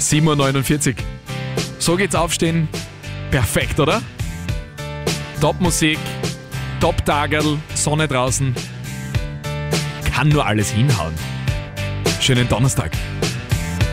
7:49 Uhr. So geht's aufstehen. Perfekt, oder? Top-Musik, Top-Tagerl, Sonne draußen. Kann nur alles hinhauen. Schönen Donnerstag.